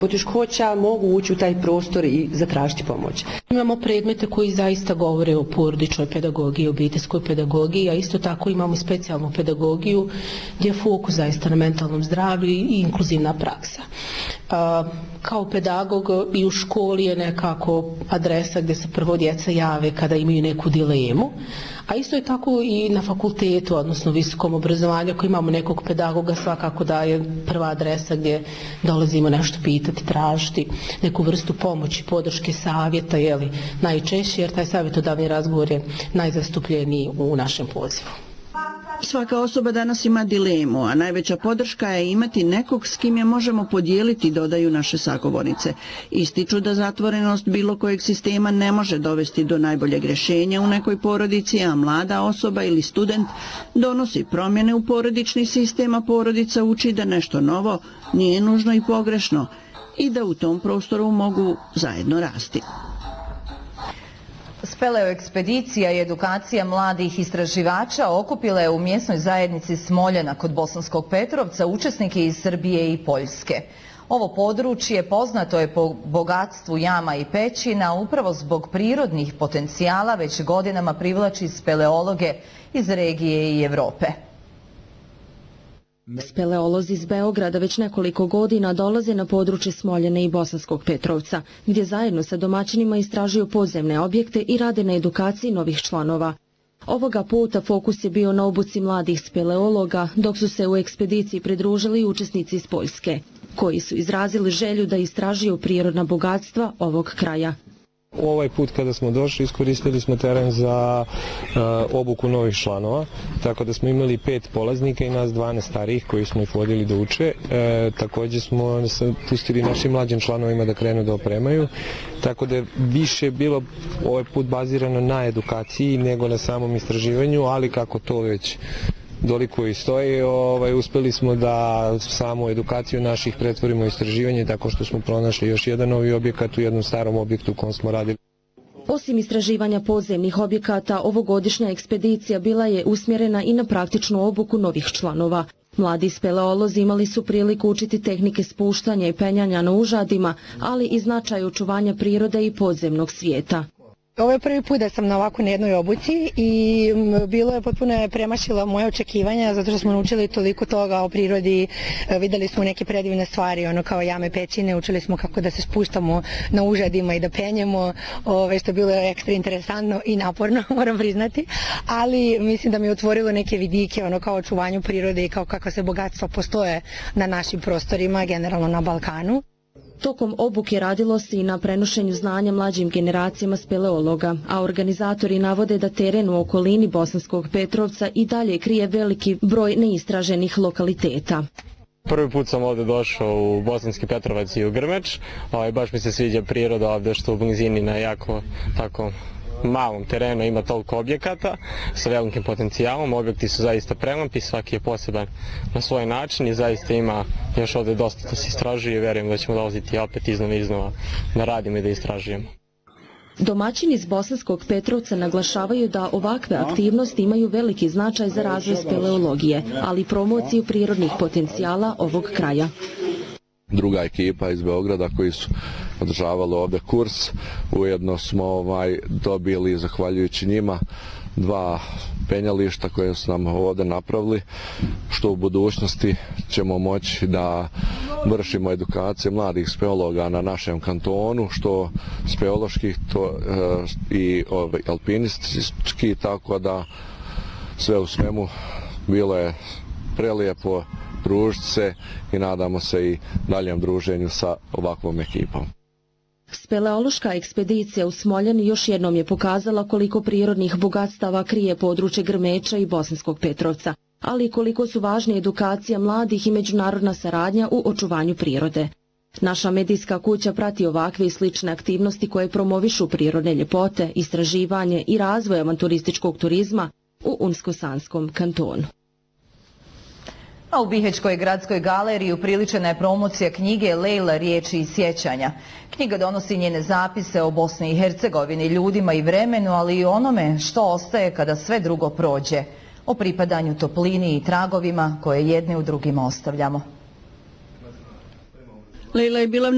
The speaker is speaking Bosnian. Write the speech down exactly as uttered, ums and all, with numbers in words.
poteškoća mogu ući u taj prostor i zatražiti pomoć. Imamo predmete koji zaista govore o porodičnoj pedagogiji, obiteljskoj pedagogiji, a isto tako imamo specijalnu pedagogiju gdje je fokus zaista na mentalnom zdravlju i inkluzivna praksa. A, kao pedagog i u školi je nekako adresa gdje se prvo djeca jave kada imaju neku dilemu, a isto je tako i na fakultetu, odnosno visokom obrazovanju, ako imamo nekog pedagoga, svakako da je prva adresa gdje dolazimo nešto pitati, tražiti neku vrstu pomoći, podrške, savjeta, jeli, najčešće, jer taj savjetodavni razgovor je najzastupljeniji u našem pozivu. Svaka osoba danas ima dilemu, a najveća podrška je imati nekog s kim je možemo podijeliti, dodaju naše sagovornice. Ističu da zatvorenost bilo kojeg sistema ne može dovesti do najboljeg rješenja u nekoj porodici, a mlada osoba ili student donosi promjene u porodični sistem, a porodica uči da nešto novo nije nužno i pogrešno i da u tom prostoru mogu zajedno rasti. Speleo ekspedicija i edukacija mladih istraživača okupila je u mjesnoj zajednici Smoljana kod Bosanskog Petrovca učesnike iz Srbije i Poljske. Ovo područje poznato je po bogatstvu jama i pećina, upravo zbog prirodnih potencijala već godinama privlači speleologe iz regije i Evrope. Speleolozi iz Beograda već nekoliko godina dolaze na područje Smoljane i Bosanskog Petrovca, gdje zajedno sa domaćinima istražuju podzemne objekte i rade na edukaciji novih članova. Ovoga puta fokus je bio na obuci mladih speleologa, dok su se u ekspediciji pridružili učesnici iz Poljske, koji su izrazili želju da istražuju prirodna bogatstva ovog kraja. Ovaj put kada smo došli iskoristili smo teren za uh, obuku novih članova, tako da smo imali pet polaznika i nas dvanaest starijih koji smo ih vodili da uče. E, također smo pustili našim mlađim članovima da krenu da opremaju, tako da je više bilo ovaj put bazirano na edukaciji nego na samom istraživanju, ali kako to već doliko i stoji, ovaj, uspeli smo da samu edukaciju naših pretvorimo u istraživanje tako što smo pronašli još jedan novi objekat u jednom starom objektu u kom smo radili. Osim istraživanja podzemnih objekata, ovogodišnja ekspedicija bila je usmjerena i na praktičnu obuku novih članova. Mladi speleolozi imali su priliku učiti tehnike spuštanja i penjanja na užadima, ali i značaj očuvanja prirode i podzemnog svijeta. Ovo je prvi put da sam na ovako na jednoj obuci i bilo je potpuno premašilo moje očekivanja zato što smo naučili toliko toga o prirodi, vidjeli smo neke predivne stvari, ono kao jame, pećine, učili smo kako da se spuštamo na užadima i da penjemo, ove, što je bilo ekstra interesantno i naporno, moram priznati, ali mislim da mi je otvorilo neke vidike ono kao očuvanju prirode i kao kakva se bogatstva postoje na našim prostorima, generalno na Balkanu. Tokom obuke radilo se i na prenošenju znanja mlađim generacijama speleologa, a organizatori navode da teren u okolini Bosanskog Petrovca i dalje krije veliki broj neistraženih lokaliteta. Prvi put sam ovdje došao u Bosanski Petrovac i u Grmeč, ovaj, baš mi se sviđa priroda ovdje što u blizini na jako tako malom terenu ima toliko objekata sa velikim potencijalom, objekti su zaista prelepi, svaki je poseban na svoj način i zaista ima još ovdje dosta da se istražuje i vjerujem da ćemo dolaziti opet iznova i iznova da radimo i da istražujemo. Domaćini iz Bosanskog Petrovca naglašavaju da ovakve aktivnosti imaju veliki značaj za razvoj speleologije, ali i promociju prirodnih potencijala ovog kraja. Druga ekipa iz Beograda koji su održavali ovdje kurs, ujedno smo ovaj, dobili, zahvaljujući njima, dva penjališta koje su nam ovdje napravili, što u budućnosti ćemo moći da vršimo edukacije mladih speologa na našem kantonu, što speoloških to, e, i ovaj, alpinistički, tako da sve u svemu bilo je prelijepo družiti se i nadamo se i daljem druženju sa ovakvom ekipom. Speleološka ekspedicija u Smoljani još jednom je pokazala koliko prirodnih bogatstava krije područje Grmeča i Bosanskog Petrovca, ali i koliko su važne edukacija mladih i međunarodna saradnja u očuvanju prirode. Naša medijska kuća prati ovakve i slične aktivnosti koje promovišu prirodne ljepote, istraživanje i razvoj avanturističkog turizma u Unsko-Sanskom kantonu. A u Bihećkoj gradskoj galeriji upriličena je promocija knjige Lejla, riječi i sjećanja. Knjiga donosi njene zapise o Bosni i Hercegovini, ljudima i vremenu, ali i onome što ostaje kada sve drugo prođe. O pripadanju toplini i tragovima koje jedni u drugima ostavljamo. Lejla je bila